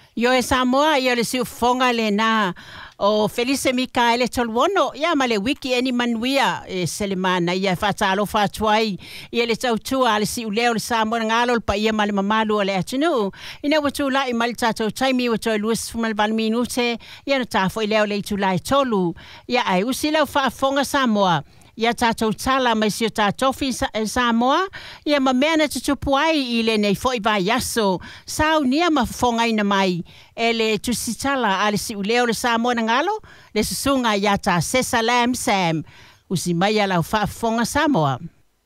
Yo e Samoa yo le siu fonga le na o Felice Mikaele Tolwono ya male wiki eni manuia e selemana ia fatalo fatuai ia le tautua le siu leo le Samoa ngalo pa ia male mamalu le atunu ina watula i male tato taimi wato luis fumal van minute ia no tafo leo le tulai tolu ia ai usila fa fonga Samoa ia tātou tala mai sio tātou fi Samoa, ia ma mea na tutupuai i le nei foi vai yaso, sau nia ma fongai na mai, e le tusitala ale si uleo le Samoa na ngalo, le susunga ia tā Sesa Lam Sam, usi mai ala ufa fonga Samoa.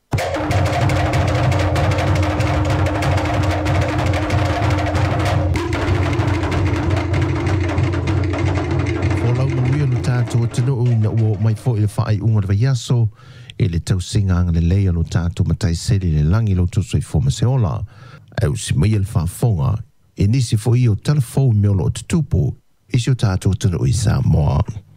Tātou tino uina ua mai fo i le whaai unga le vaiaso e le tau singa anga le leia no tātou matai seri le langi lo tuso i fōma seola. Au si mai le whaafonga e nisi fo i o telefou meolo o tutupu i si o tātou tino ui Samoa.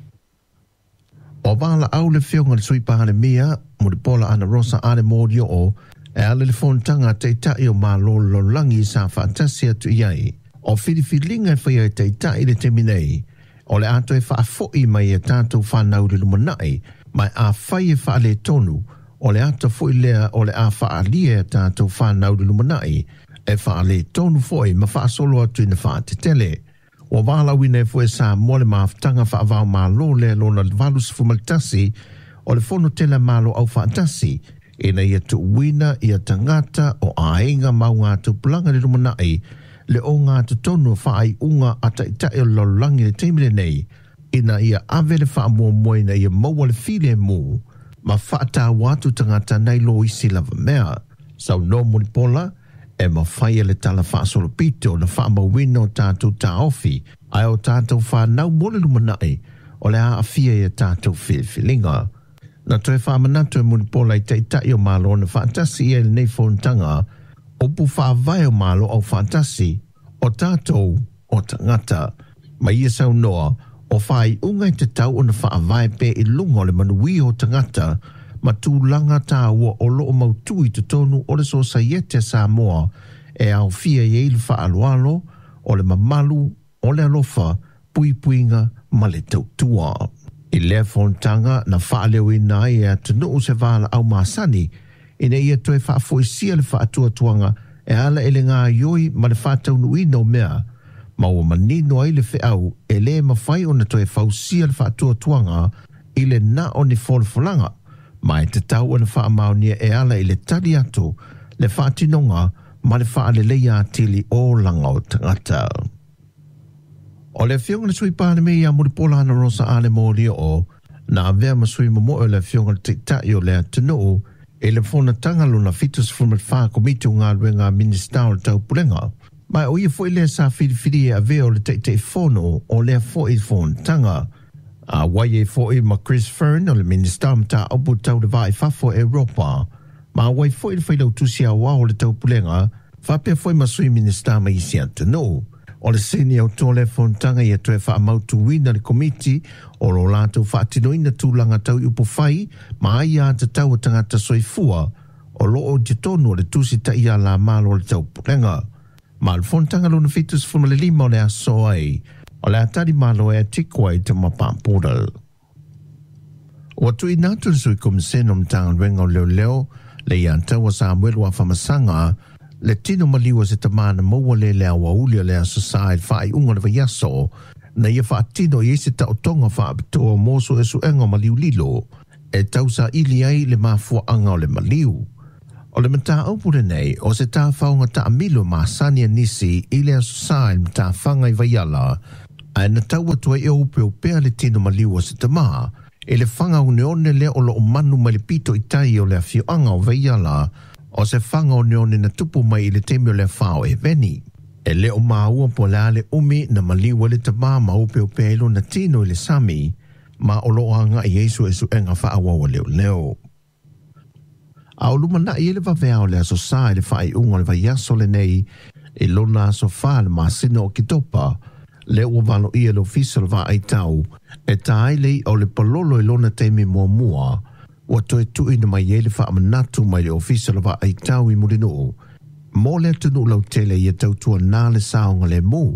O wala au le whionga le sui pahane mea mo le pola ana rosa ane mōri o e ale le whontanga te tai o malo lo langi sa whaatasi atu iai o whiriwhiringa e whaia te tai le te minei. O le ato e whaafoi mai e tātou whanau le lumanai, mai a whai e whaale tonu, o le ato foi lea o le a whaalia e tātou whanau le lumanai, e whaale tonu foi ma whaasolo atu ina whaatetele. O wala wina e foi sa mole maaftanga whaavau malo le lona valus fumaltasi, o le fono tela malo au whaatasi, ina ia tu wina ia tangata o ainga maunga tu planga le lumanai, le o ngā tutonu whaai unga ata i tae o lolangi le teimile nei, ina ia avele wha mua moina ia maua le file mu, ma whaata watu tangata nei lo isi lava mea. Sau no moni pola, e ma whaia le tala whaasolo pito na wha mawina o tātou tā ofi, ai o tātou whanau mole lumanai, o le a awhia ia tātou whilinga. Na toi whamanatu e moni pola i tae o malo na whaatasi ia le nei whontanga, o pu whaavai o malo au whaatasi, o tātou o tangata. Ma ia sau noa, o whai ungai te tau o na whaavai pe i lunga le manui o tangata, ma tūlanga tā ua o loo mautui te tonu o le so saiete Samoa, e au fia i eilu whaalualo, o le mamalu, o le alofa, puipuinga, ma le tautua. I lea whontanga na whaaleo i nai e atunu se wala au masani, ina ia toe whaafoisia le whaatuatuanga e ala ele ngā ioi ma le whaataunu ino mea, ma ua manino ai le whiau e le mawhai o na toe whausia le whaatuatuanga i le na o ni wholawhalanga, ma e te tau o na whaamaunia e ala i le tari atu, le whaatinonga ma le whaale leia atili o langa o tangata. O le whionga le sui pāne me ia muripola ana rosa ale mōria o, na avea masui momo o le whionga le tiktai o le atunu, e le fona tanga luna fitus fumat wha komitu ngā ruenga minister o tau pulenga. Mai o ia fo i lea sa whiriwhiri e ave o le teitei fono o lea fo i fona tanga. A wai e fo i ma Chris Fern o le minister mta opu tau le vai fafo Europa. Ma wai fo i le whailau tusi a wao le tau pulenga, whapea fo i masui minister ma isi antano. O le seni au tole fontanga ia toe wha amautu wina le komiti o lo lātou whaatinoina tūlanga tau i upo whai ma ai a te tau tangata soifua o lo o te tonu o le tusi ta ia la malo le tau pulenga. Ma le fontanga luna fitus fuma le lima o le aso ai o le atari malo e atiko ai te mapapura. O atu i nātu le sui komiseno mtanga renga o leo leo le i antau a Samuel wa whamasanga le tino maliwa se tamana maua le lea wa ulia lea sasai whai unga le vaiaso na ia wha tino i ese tau tonga wha apitoa moso e su enga maliu lilo e tausa ili ai le mafua anga o le maliu. O le mata aupure nei o se ta whaunga ta amilo ma sania nisi i lea sasai mta whanga i vaiala a na tau atua e upe o pea le tino maliwa se tama e le whanga uneone lea o lo o manu ma le pito i tai o le afio anga o vaiala o se whanga o neone na tupu mai i le teme o le whao e veni. E leo maua po le ale umi na maliwa le tama ma upe o pelo na tino i le sami, ma o lo anga i eisu e su enga wha awawa leo leo. A o luma na i ele wawea o le aso sa i le whai unga le vaiaso le nei, i lona aso wha le masina o kitopa, le ua valo i ele ofisal wa ai tau, e taai lei o le palolo i lona teme mua mua, wa toe tui na mai ele wha amanatu mai le ofisal wa ai tau i murinu. Mō le tunu lau tele i a tautua nā le saonga le mū,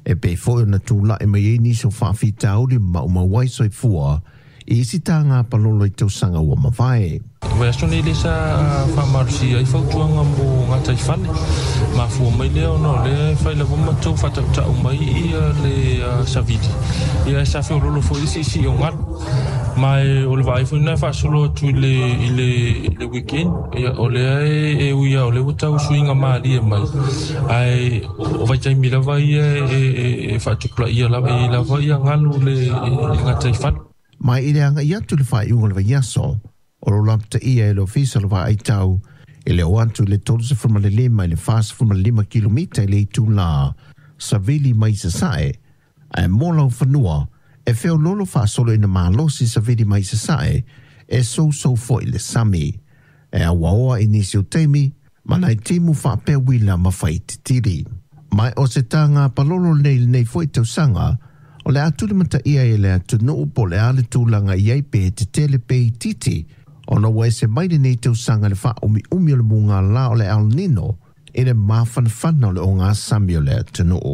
e pe fo na tula e mai ni so fa fita o le mawai so fua e sitanga palolo i tausanga ua mawai. Wea sone le sa whamarusi ai whautuanga mo ngā taifane. Ma fua mai leo no le whaila wama tau whatau mai i le saviti. Ia sa whio lolo fo isi o ngat. Mai o le vai fwina whasolo atu i le weekend. O le e uia o le watau suinga maari e mai. Ai o vai taimi lava ia e whatukla ia lava i lava ia nganu le ngā taifane. Mai i le anga i atu le whai unga le vai yaso. O lo lapta ia e lo fisa lo vai tau e le oantu le toluse forma le lima le fasa forma le 5 kilomita le tu la savili mai sa sae e mola o whanua e feo lolo fa solo ina malosi savili mai sa sae e so fo i le sami e a waoa inisi o teimi mana i timu fa pe wila ma fai titiri mai o se tanga palolo nei fo i tau sanga o le atu le mata ia e le atu no upo le ale tūlanga iai pe te tele pe i titi ona wa se mai nei tau sanga le fa umi o le munga la o le al nino e le mawhanawhana o le o ngā sami o le tunu o.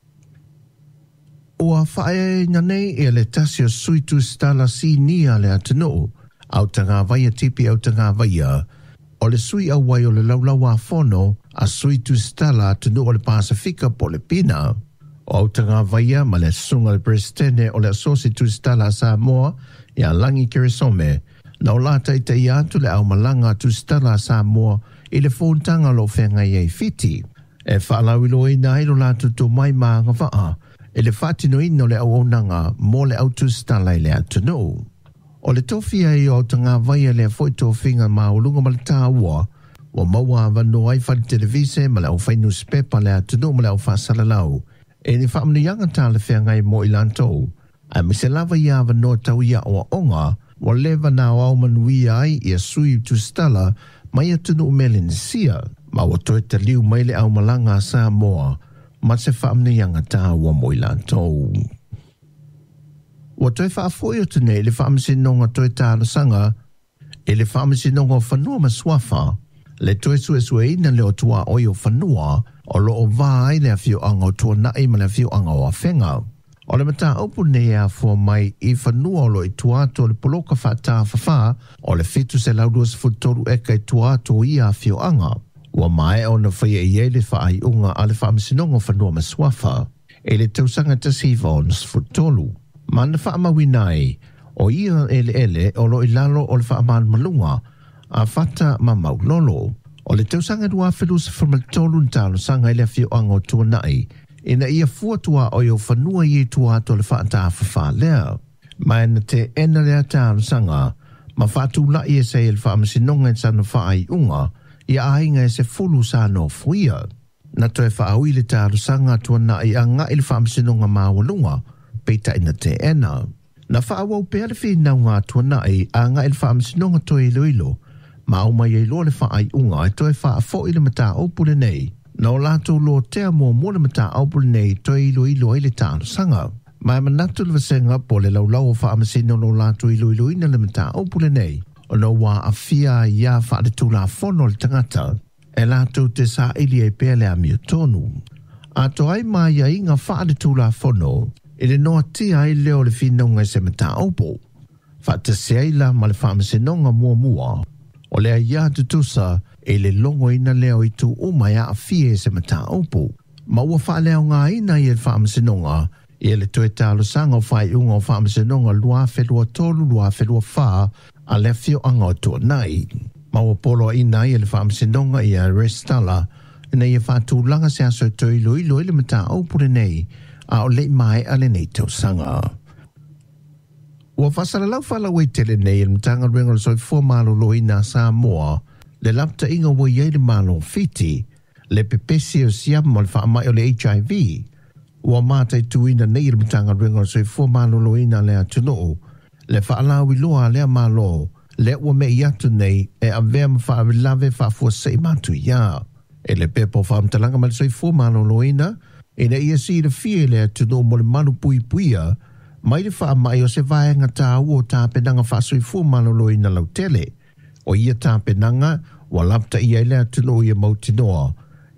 Ua whae nga nei e le tasi o suitu stala si nia le tunu o au tanga vaia tipi au tanga vaia o le sui au wai o le laulawa fono a suitu stala tunu o le Pasifika po le pina o au tanga vaia ma le sunga le presidente o le asositu stala Samoa i a langi Keresome na o lata i te iatu le au malanga tu stala Samoa i le fōntanga lo whenga i ei fiti. E whaalawilo i na ilo latu tō mai maa ngawaa e le whatino ino le au onanga mo le au tu stala i le atu no. O le tofia i o tanga vaia le fwoi tō whinga maa ulunga ma le tāua wa maua wano ai whali televise ma le au whainu spepa le atu no ma le au whasalalau e ni whaamni yanga tā le whenga i mo i lantou. A mi se lava i a wano tau ia o onga wa lewa na au manuia ai i a sui tu stala mai atunu o Melanesia ma wa toi te liu mai le au malanga Samoa ma se whaamni yanga tā ua mo i lantou. Wa toi whaafoi o tene le whaamsinonga toi tāna sanga e le whaamsinonga o whanua maswafa le toi sue ina leo tua oi o whanua o lo o vai le afio anga o tua nai ma le afio anga o a whenga. O le mata opu nei a fua mai i whanua o lo i tuato le poloka whata whawha o le fitu se laudua se futoru eka i tuato i a fio anga. Ua mai o na whaia i ele wha ai unga a le whaamisinonga whanua maswafa e le tausanga tasiva o na se futoru. Ma na whaamawi nai o ia ele o lo i lalo o le whaaman malunga a whata ma maulolo. O le tausanga dua whilu se whamatolu ntalo sanga i le fio anga o tua nai ina ia fuatua o yo whanua i tua to le whaata whawha lea. Mai na te ena lea tālu sanga, ma whātu la i e se il whaamasinonga i sana whaai unga, i a ainga e se fulu sa no fuia. Na toi whaau i le tālu sanga tua na i anga i le whaamasinonga mawalunga, peita ina te ena. Na whaau au pēr whi naunga tua na i anga i le whaamasinonga toi iloilo, ma au mai e lo le whaai unga e toi wha fo i le mata opule nei. Na o lato lo tea mo le mata aupul nei toi ilo i le tāno sanga. Mai manatu le vasenga po le laulau o whaamasino lo lato ilo ina le mata aupul nei. O no wā a fia ia whaade tūla whono le tangata. E lato te sa ili e pēle a mio tonu. A to ai mai a inga whaade tūla whono, ele noa tia i leo le whinonga se mata aupu. Whaate seila ma le whaamasinonga mua. O lea ia tutusa e le longo ina leo i tu umaya a fie se mata opu. Ma ua wha leo ngā ina i e whaamasinonga, i le toe tālo sanga o whai unga o whaamasinonga lua whelua tolu lua whelua wha a le fio anga o tua nai. Ma ua polo ina i le whaamasinonga i a restala, ina i e whātū langa se aso to ilo i le mata opu le nei, a o le mai a le nei tau sanga. Ua whasara lau whala wei tele nei il mtanga ringa le soi fua malo lo ina Samoa, le lapta inga wei yei le malo fiti, le pepesi o siam mo le whaamai o le HIV. Ua mātai tuina nei il mtanga ringa le soi fua malo lo ina le atunoo, le whaalawi loa lea malo, le ua me iatu nei e a vea ma whaawilave whaafua sei matu ia. E le pepo whaamtalanga ma le soi fua malo lo ina, e ne ia si le fie le atunoo mo le manu pui puia, mai le wha mai o se vaenga tā ua o tā penanga whaasui fu maloloi na lautele. O ia tā penanga, wa lapta ia lea tuno ia mautinoa,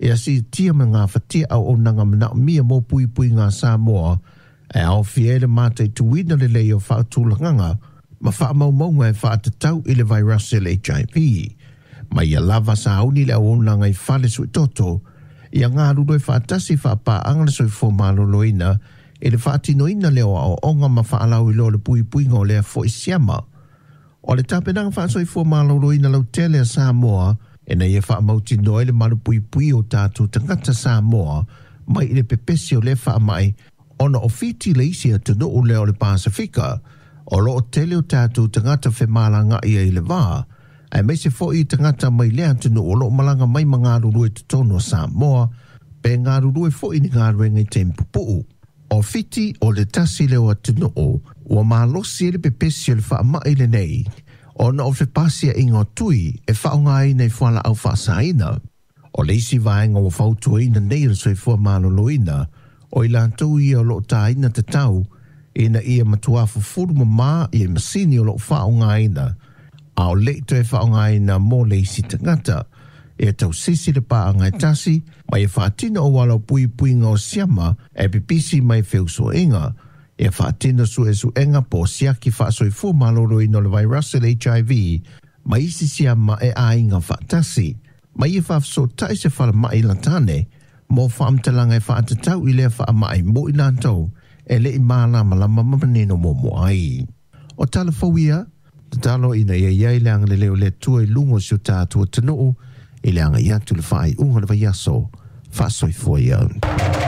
e asi tia me ngā whatia au o nanga mana mia mō pui ngā Samoa e au fiele mātai tuina le leo whaatulanganga ma whaamaumau e whaatatau i le virus le HIV. Ma ia lava sa auni le au nanga i whale sui toto ia ngā ruroi whaatasi whaapā angana soi fōmaloloina e le whaatinoina leo au onga ma whaalau i lo le pui ngō lea fo i siama. O le tāpenanga whaasoi fōmaloloina lau tele a Samoa e na ia whaamauti noi le malu pui o tātou tangata Samoa mai i le pepesi o le whaamai ona o fiti le isi a tunu o leo le Pasifika o lo o tele o tātou tangata whemalanga ia i le wā ai mai se fo i tangata mai lea tunu o lo malanga mai mga rurue te tono Samoa pe ngā rurue fo i ni ngā ruenga i tempupu. O fiti o le tasi leo a tunu o malosi e le pepesi o le whaamai le nei ona o whepasia ingo tui e whaongai nei whala au whaasaina. O leisi vaenga o whautuaina nei le soi fua maloloina o i lantou ia o lo taina te tau ina ia matuafu furu mama i masini o lo whaongaina a o leito e whaongaina mō leisi tangata e tau sisi le pā angai tasi mai e whaatina o wala pui ngā o siama e pipisi mai wheuso inga e whaatina su enga po siaki whaasoi fu maloro ino le virus le HIV mai isi siama e a inga whaatasi mai e whaafso taise whala mai lantane mo whaamtalanga e whaatatau i lea whaamai mo i lantou e le i māla malama mamanino mo ai. O tala fawia, te talo ina ia iai leanga le leo le tua i lungo si o tātua tanuu i leanga i atu le whaai unga le vaiaso whaasoi fua iau.